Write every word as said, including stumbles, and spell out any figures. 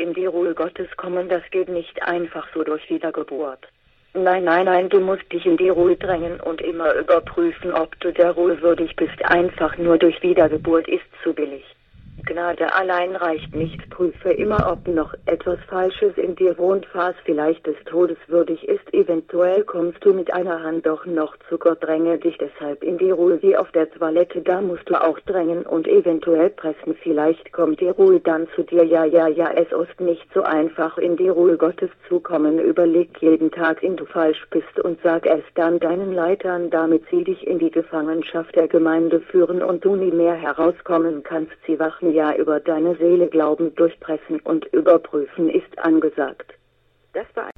in die Ruhe Gottes kommen, das geht nicht einfach so durch Wiedergeburt. Nein, nein, nein, du musst dich in die Ruhe drängen und immer überprüfen, ob du der Ruhe würdig bist. Einfach nur durch Wiedergeburt ist zu billig. Gnade allein reicht nicht. Prüfe immer, ob noch etwas Falsches in dir wohnt, was vielleicht des Todes würdig ist. Eventuell kommst du mit einer Hand doch noch zu Gott. Dränge dich deshalb in die Ruhe wie auf der Toilette. Da musst du auch drängen und eventuell pressen. Vielleicht kommt die Ruhe dann zu dir. Ja, ja, ja, es ist nicht so einfach, in die Ruhe Gottes zu kommen. Überleg jeden Tag, in du falsch bist und sag es dann deinen Leitern, damit sie dich in die Gefangenschaft der Gemeinde führen und du nie mehr herauskommen kannst. Sie wachen ja über deine Seele, glauben, durchpressen und überprüfen ist angesagt. Das war